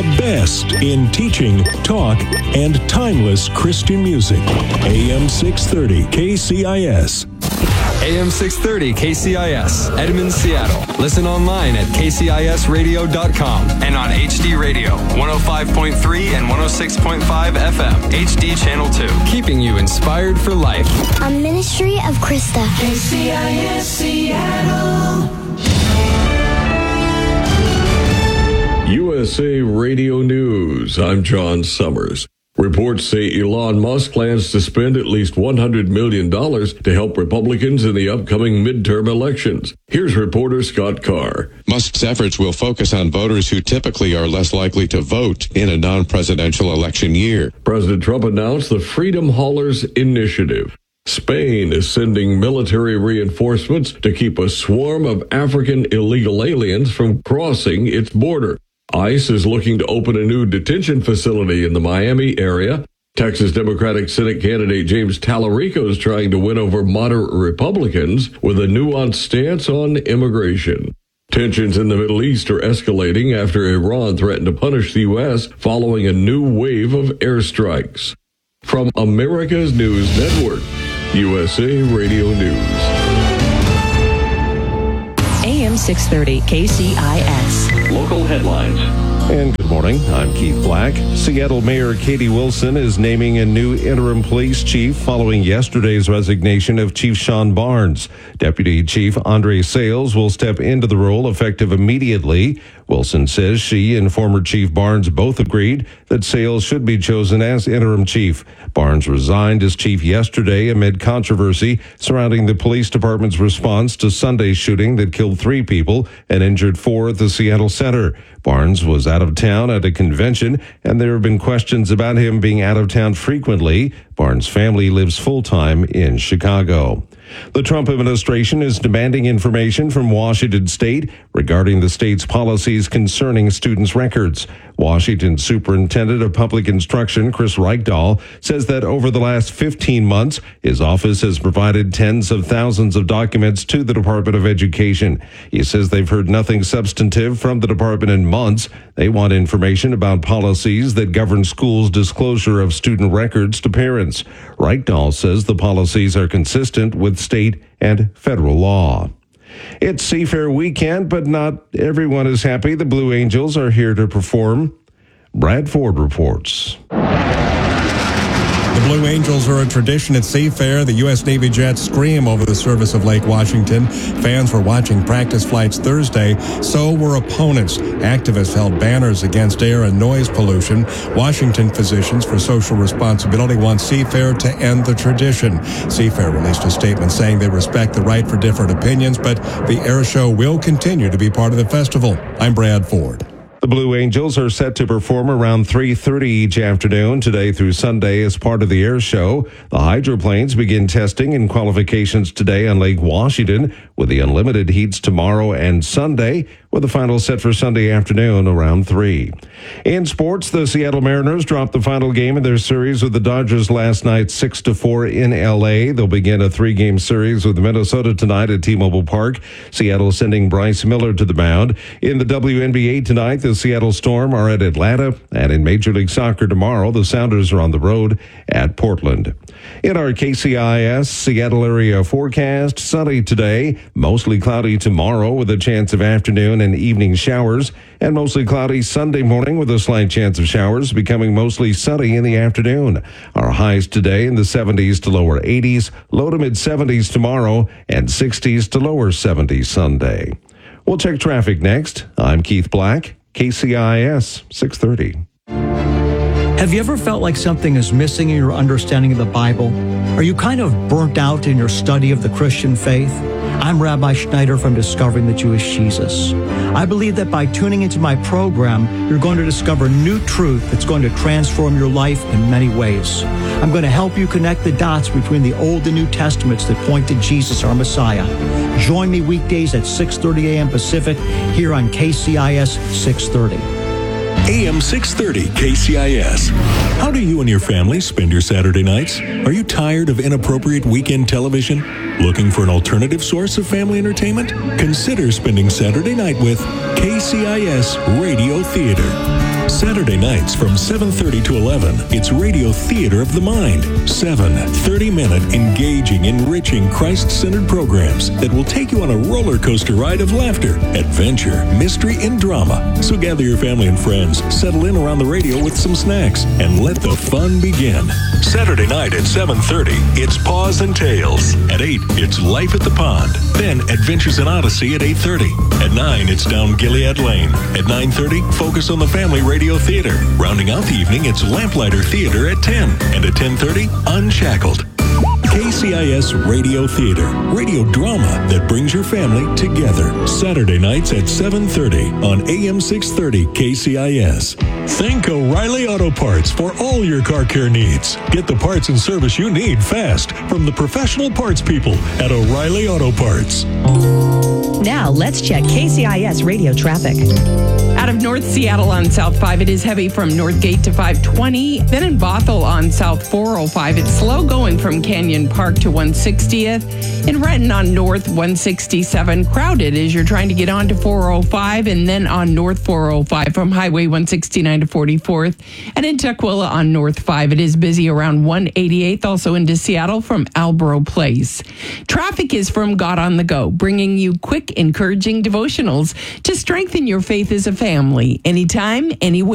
best in teaching, talk, and timeless Christian music. AM 630 KCIS. AM 630 KCIS, Edmond, Seattle. Listen online at kcisradio.com and on HD Radio, 105.3 and 106.5 FM, HD Channel 2. Keeping you inspired for life. A ministry of Krista. KCIS Seattle. USA Radio News. I'm John Summers. Reports say Elon Musk plans to spend at least $100 million to help Republicans in the upcoming midterm elections. Here's reporter Scott Carr. Musk's efforts will focus on voters who typically are less likely to vote in a non-presidential election year. President Trump announced the Freedom Haulers Initiative. Spain is sending military reinforcements to keep a swarm of African illegal aliens from crossing its border. ICE is looking to open a new detention facility in the Miami area. Texas Democratic Senate candidate James Tallarico is trying to win over moderate Republicans with a nuanced stance on immigration. Tensions in the Middle East are escalating after Iran threatened to punish the U.S. following a new wave of airstrikes. From America's News Network, USA Radio News. AM 630 KCIS. Local headlines. And good morning, I'm Keith Black. Seattle Mayor Katie Wilson is naming a new interim police chief following yesterday's resignation of Chief Sean Barnes. Deputy Chief Andre Sales will step into the role effective immediately. Wilson says she and former Chief Barnes both agreed that Sales should be chosen as interim chief. Barnes resigned as chief yesterday amid controversy surrounding the police department's response to Sunday's shooting that killed 3 people and injured 4 at the Seattle Center. Barnes was out of town at a convention, and there have been questions about him being out of town frequently. Barnes' family lives full-time in Chicago. The Trump administration is demanding information from Washington State regarding the state's policies concerning students' records. Washington Superintendent of Public Instruction Chris Reichdahl says that over the last 15 months, his office has provided tens of thousands of documents to the Department of Education. He says they've heard nothing substantive from the department in months. They want information about policies that govern schools' disclosure of student records to parents. Reichdahl says the policies are consistent with state and federal law. It's Seafair weekend, but not everyone is happy. The Blue Angels are here to perform. Brad Ford reports. The Blue Angels are a tradition at Seafair. The U.S. Navy jets scream over the surface of Lake Washington. Fans were watching practice flights Thursday. So were opponents. Activists held banners against air and noise pollution. Washington Physicians for Social Responsibility want Seafair to end the tradition. Seafair released a statement saying they respect the right for different opinions, but the air show will continue to be part of the festival. I'm Brad Ford. The Blue Angels are set to perform around 3:30 each afternoon, today through Sunday, as part of the air show. The hydroplanes begin testing and qualifications today on Lake Washington, with the unlimited heats tomorrow and Sunday, with the final set for Sunday afternoon around 3. In sports, the Seattle Mariners dropped the final game in their series with the Dodgers last night 6-4 in L.A. They'll begin a 3-game series with Minnesota tonight at T-Mobile Park. Seattle sending Bryce Miller to the mound. In the WNBA tonight, the Seattle Storm are at Atlanta, and in Major League Soccer tomorrow, the Sounders are on the road at Portland. In our KCIS Seattle area forecast, sunny today, mostly cloudy tomorrow with a chance of afternoon and evening showers, and mostly cloudy Sunday morning with a slight chance of showers, becoming mostly sunny in the afternoon. Our highs today in the 70s to lower 80s, low to mid 70s tomorrow, and 60s to lower 70s Sunday. We'll check traffic next. I'm Keith Black, KCIS 630. Have you ever felt like something is missing in your understanding of the Bible? Are you kind of burnt out in your study of the Christian faith? I'm Rabbi Schneider from Discovering the Jewish Jesus. I believe that by tuning into my program, you're going to discover new truth that's going to transform your life in many ways. I'm going to help you connect the dots between the Old and New Testaments that point to Jesus, our Messiah. Join me weekdays at 6:30 a.m. Pacific here on KCIS 630. AM 630 KCIS. How do you and your family spend your Saturday nights? Are you tired of inappropriate weekend television? Looking for an alternative source of family entertainment? Consider spending Saturday night with KCIS Radio Theater. Saturday nights from 7:30 to 11, it's Radio Theater of the Mind. 7 30-minute, engaging, enriching, Christ-centered programs that will take you on a roller coaster ride of laughter, adventure, mystery, and drama. So gather your family and friends, settle in around the radio with some snacks, and let the fun begin. Saturday night at 7:30, it's Paws and Tales. At 8, it's Life at the Pond. Then Adventures in Odyssey at 8:30. At 9, it's Down Gilead Lane. At 9:30, Focus on the Family Radio Theater. Rounding out the evening, it's Lamplighter Theater at 10. And at 10:30, Unshackled. KCIS Radio Theater, radio drama that brings your family together. Saturday nights at 7:30 on AM 630 KCIS. Thank O'Reilly Auto Parts for all your car care needs. Get the parts and service you need fast from the professional parts people at O'Reilly Auto Parts. Now let's check KCIS radio traffic. Out of North Seattle on South 5, it is heavy from Northgate to 520. Then in Bothell on South 405, it's slow going from Canyon Park to 160th. In Renton on North 167, crowded as you're trying to get on to 405, and then on North 405 from Highway 169 to 44th. And in Tukwila on North 5, it is busy around 188th, also into Seattle from Albro Place. Traffic is from God on the Go, bringing you quick, encouraging devotionals to strengthen your faith as a family, anytime, anywhere.